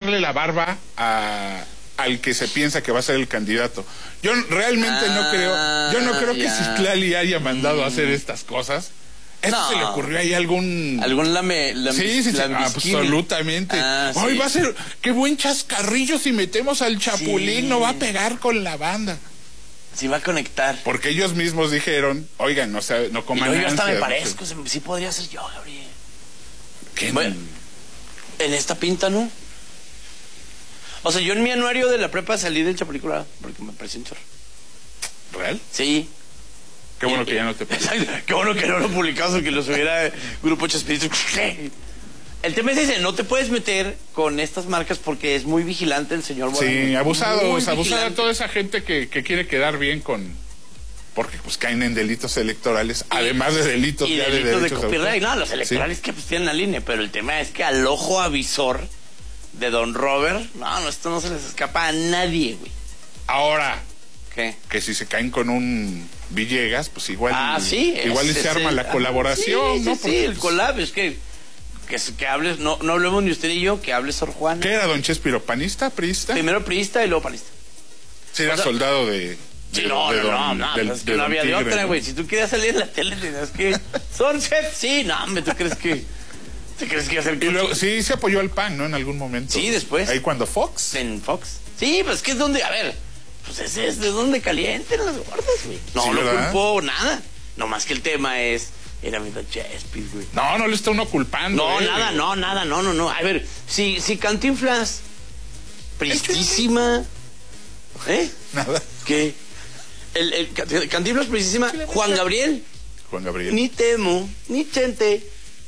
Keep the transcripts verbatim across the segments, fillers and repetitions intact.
cortarle la barba a, al que se piensa que va a ser el candidato. Yo realmente ah, no creo, yo no creo que Citlali haya mandado mm. a hacer estas cosas. ¿Eso no. se le ocurrió ahí algún... ¿Algún lame... lame sí, sí, sí, absolutamente. Ah, Hoy sí. va a ser... ¡Qué buen chascarrillo si metemos al Chapulín! Sí. No va a pegar con la banda. Sí va a conectar. Porque ellos mismos dijeron, oigan, no, sea, no coman ansia. Yo hasta me parezco, no sé. Sí podría ser yo, Gabriel. ¿Qué? Bueno, en esta pinta, ¿no? O sea, yo en mi anuario de la prepa salí del Chapulín Colorado, porque me pareció un chorro. ¿Real? Sí. Qué bueno que ya no te publicas. Qué bueno que no lo publicas o que lo subiera Grupo Chespirito. El tema es ese, no te puedes meter con estas marcas porque es muy vigilante el señor Moreno. Sí, abusados, abusada toda esa gente que, que quiere quedar bien con... Porque pues caen en delitos electorales, y, además de delitos y ya delitos de derechos de copyright. No, los electorales sí. que pues tienen la línea, pero el tema es que al ojo avisor de Don Robert, no, no, esto no se les escapa a nadie, güey. Ahora... ¿Qué? Que si se caen con un Villegas, pues igual ah, sí, igual es, se es, arma es, la colaboración, sí, ¿no? Sí, Porque, sí, el collab, es que, que, que hables, no, no hablemos ni usted ni yo, que hable Sor Juana. ¿Qué era don Chespiro? ¿Panista? ¿Priista? Primero priista y luego panista. Sí, era o sea, soldado de... Sí, de, no, de no, don, no, no, del, es que de no había Tigre, de otra, güey. ¿no? Si tú querías salir en la tele, tenías que... Son chef, sí, no, hombre, ¿tú crees que...? ¿Tú crees que iba a ser... Y luego, sí, se apoyó al P A N, ¿no? En algún momento. Sí, después. Ahí cuando Fox. En Fox. Sí, pues que es donde, a ver... Pues ese es de donde calienten las gordas, güey. No, sí, no ¿verdad? culpo nada. No más que el tema es... Era mi don Chespis, güey. No, no le está uno culpando. No, eh, nada, güey. no, nada, no, no, no. A ver, si, si Cantinflas... Pristísima... ¿Eh? Nada. ¿Qué? El, el Cantinflas Pristísima... Juan Gabriel... Juan Gabriel. Ni Temo, ni Chente.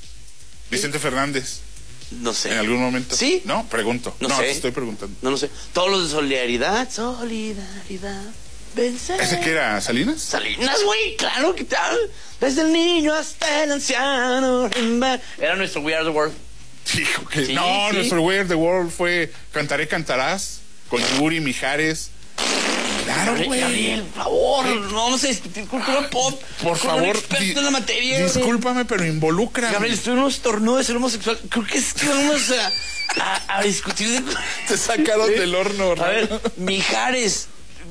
Vicente Fernández. No sé. ¿En algún momento? ¿Sí? No, pregunto. No, no sé. te estoy preguntando. No, no sé. Todos los de Solidaridad. Solidaridad. Vencer. ¿Ese qué era? ¿Salinas? Salinas, güey. Claro que tal. Desde el niño hasta el anciano. Era nuestro We Are the World. Hijo, que... Sí, no, sí. nuestro We Are the World fue Cantaré Cantarás con Yuri Mijares. Claro, güey. Gabriel, por favor, no vamos a discutir cultura pop. Por con favor, un experto di en la materia. discúlpame, pero involucra. Gabriel, estuvimos tornudo de ser homosexual. Creo que es que vamos a, a, a discutir de... Te sacaron ¿sí? del horno. A ver, Mijares.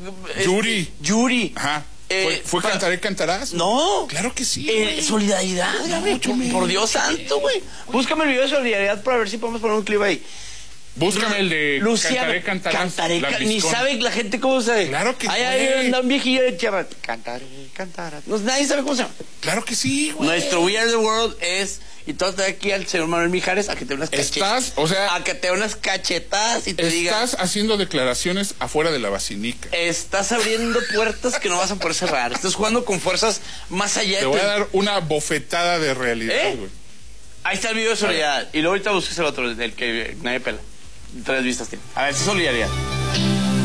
Yuri. Este, Yuri. Ajá. Eh, ¿Fue, fue para... Cantaré Cantarás? No. Claro que sí. Eh, solidaridad, Gabriel. Por, por Dios santo, güey. Búscame el video de solidaridad para ver si podemos poner un clip ahí. Búscame el de Luciano, Cantaré Cantarás. Cantaré, ca ni sabe la gente cómo se... Claro que sí. Ahí hay un viejillo de Chiapas. Cantaré, cantarás. No, nadie sabe cómo se llama. Claro que sí, güey. Nuestro We Are the World es... Y todo está aquí al señor Manuel Mijares a que te dé unas cachetadas. Estás, o sea... A que te dé unas cachetadas y te estás diga... Estás haciendo declaraciones afuera de la basinica. Estás abriendo puertas que no vas a poder cerrar. Estás jugando con fuerzas más allá te de... Te voy a dar una bofetada de realidad, ¿Eh? güey. Ahí está el video de solidaridad. Y luego ahorita busques el otro, el que nadie pela. Tres vistas tiene. A ver, es solidaridad.